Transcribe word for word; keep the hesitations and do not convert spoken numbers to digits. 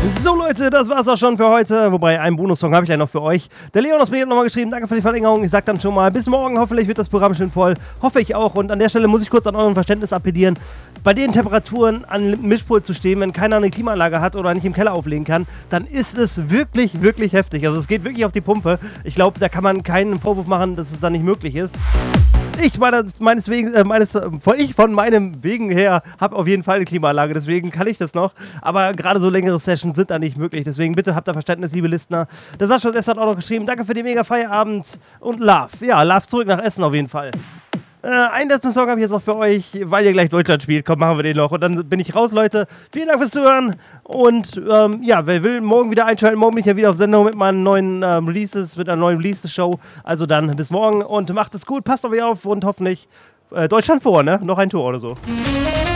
So Leute, das war's auch schon für heute. Wobei, einen Bonussong habe ich ja noch für euch. Der Leon hat mir nochmal geschrieben, danke für die Verlängerung. Ich sag dann schon mal, bis morgen. Hoffentlich wird das Programm schön voll. Hoffe ich auch. Und an der Stelle muss ich kurz an euren Verständnis appellieren. Bei den Temperaturen an Mischpult zu stehen, wenn keiner eine Klimaanlage hat oder nicht im Keller auflegen kann, dann ist es wirklich, wirklich heftig. Also es geht wirklich auf die Pumpe. Ich glaube, da kann man keinen Vorwurf machen, dass es dann nicht möglich ist. Ich meines, meines Wegen, äh, meines, von, ich von meinem Wegen her habe auf jeden Fall eine Klimaanlage, deswegen kann ich das noch. Aber gerade so längere Sessions sind da nicht möglich, deswegen bitte habt da Verständnis, liebe Listener. Der Sascha hat auch noch geschrieben, danke für den mega Feierabend und Love. Ja, Love zurück nach Essen auf jeden Fall. Äh, einen letzten Song habe ich jetzt noch für euch, weil ihr gleich Deutschland spielt. Komm, machen wir den noch. Und dann bin ich raus, Leute. Vielen Dank fürs Zuhören. Und ähm, ja, wer will, morgen wieder einschalten. Morgen bin ich ja wieder auf Sendung mit meinen neuen ähm, Releases, mit einer neuen Release-Show. Also dann bis morgen und macht es gut. Passt auf euch auf und hoffentlich äh, Deutschland vor, ne? Noch ein Tor oder so.